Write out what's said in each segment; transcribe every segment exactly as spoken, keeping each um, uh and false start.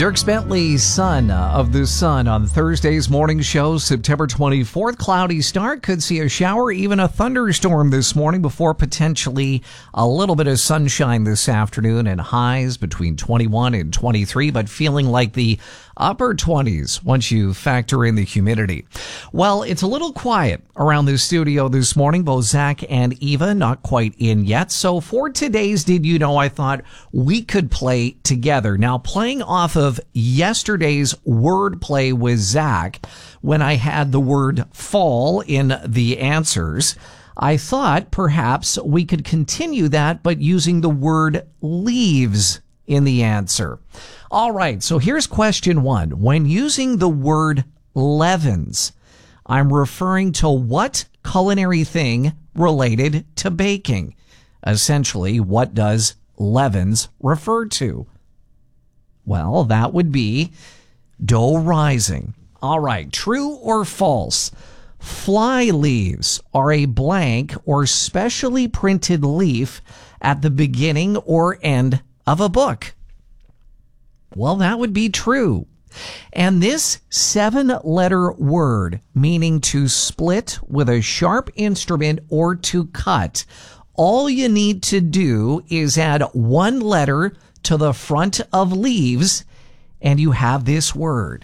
Dierks Bentley, son of the sun, on Thursday's morning show, September twenty-fourth. Cloudy start, could see a shower, even a thunderstorm this morning before potentially a little bit of sunshine this afternoon, and highs between twenty-one and twenty-three, but feeling like the upper twenties once you factor in the humidity. Well, it's a little quiet around the studio this morning. Both Zach and Eva not quite in yet. So for today's Did You Know, I thought we could play together. Now, playing off of yesterday's wordplay with Zach, when I had the word fall in the answers, I thought perhaps we could continue that, but using the word leaves in the answer. All right, so here's question one. When using the word leavens, I'm referring to what culinary thing related to baking? Essentially, what does leavens refer to? Well, that would be dough rising. All right, true or false? Fly leaves are a blank or specially printed leaf at the beginning or end of a book. Well, that would be true. And this seven-letter word, meaning to split with a sharp instrument or to cut, all you need to do is add one letter to the front of leaves, and you have this word.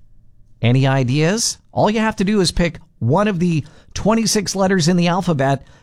Any ideas? All you have to do is pick one of the twenty-six letters in the alphabet